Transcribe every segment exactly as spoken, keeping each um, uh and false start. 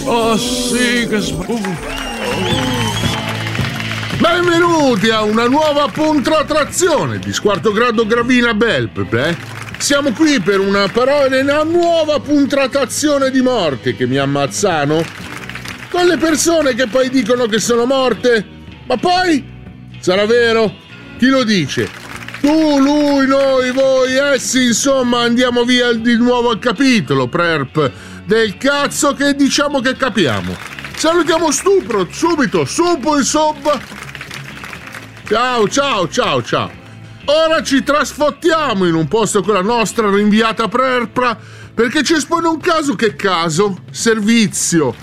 Oh sì, che sbuffo. Benvenuti a una nuova puntratrazione di Squarto Grado Gravina Belp, eh? Siamo qui per una parola, una nuova puntratrazione di morti che mi ammazzano. Con le persone che poi dicono che sono morte, ma poi sarà vero? Chi lo dice? Tu, lui, noi, voi, essi, insomma, andiamo via di nuovo al capitolo, prerp, del cazzo che diciamo che capiamo. Salutiamo Stupro, subito, supo insomma. Ciao, ciao, ciao, ciao. Ora ci trasfottiamo in un posto con la nostra rinviata prerpra perché ci espone un caso che caso, servizio.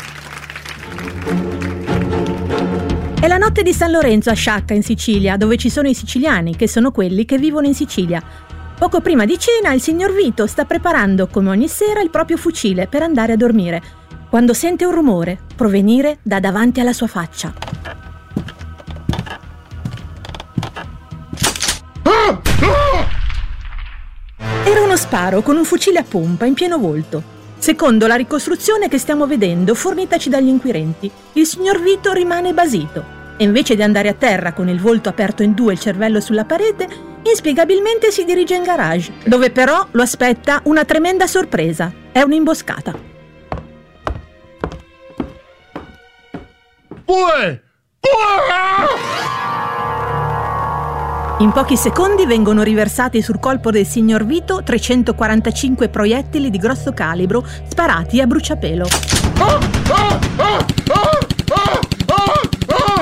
È la notte di San Lorenzo a Sciacca in Sicilia, dove ci sono i siciliani, che sono quelli che vivono in Sicilia. Poco prima di cena il signor Vito sta preparando, come ogni sera, il proprio fucile per andare a dormire, quando sente un rumore provenire da davanti alla sua faccia. Era uno sparo con un fucile a pompa in pieno volto. Secondo la ricostruzione che stiamo vedendo, fornitaci dagli inquirenti, il signor Vito rimane basito e invece di andare a terra con il volto aperto in due e il cervello sulla parete, inspiegabilmente si dirige in garage, dove però lo aspetta una tremenda sorpresa. È un'imboscata. Uè! Uè! In pochi secondi vengono riversati sul colpo del signor Vito trecentoquarantacinque proiettili di grosso calibro sparati a bruciapelo. Ah, ah, ah, ah, ah, ah,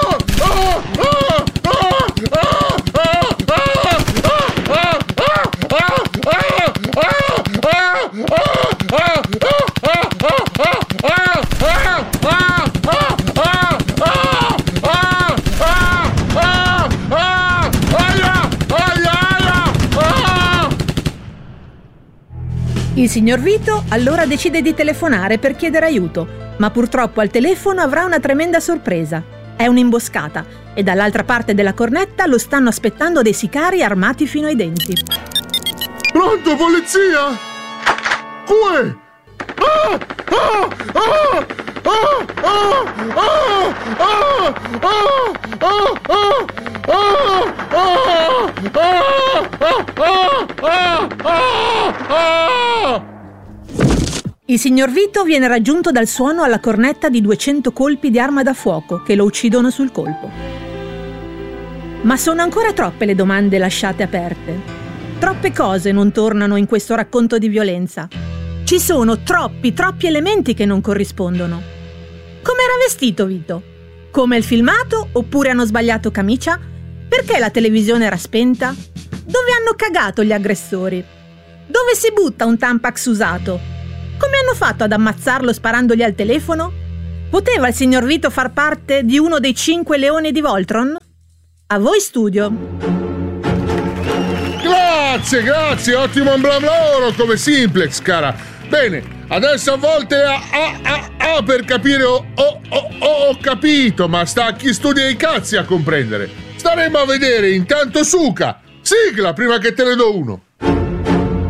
Il signor Vito allora decide di telefonare per chiedere aiuto, ma purtroppo al telefono avrà una tremenda sorpresa. È un'imboscata e dall'altra parte della cornetta lo stanno aspettando dei sicari armati fino ai denti. Pronto, polizia? Uè! Ah! Ah! Ah! Ah! Ah! Ah! Ah! Ah! Il signor Vito viene raggiunto dal suono alla cornetta di duecento colpi di arma da fuoco che lo uccidono sul colpo. Ma sono ancora troppe le domande lasciate aperte. Troppe cose non tornano in questo racconto di violenza. Ci sono troppi, troppi elementi che non corrispondono. Come era vestito Vito? Come il filmato oppure hanno sbagliato camicia? Perché la televisione era spenta? Dove hanno cagato gli aggressori? Dove si butta un Tampax usato? Come hanno fatto ad ammazzarlo sparandogli al telefono? Poteva il signor Vito far parte di uno dei cinque leoni di Voltron? A voi studio. Grazie, grazie, ottimo lavoro come Simplex, cara. Bene, adesso a volte A, A, A, A per capire ho, ho, ho, ho capito, ma sta a chi studia i cazzi a comprendere. Staremo a vedere, intanto Suca, sigla prima che te ne do uno.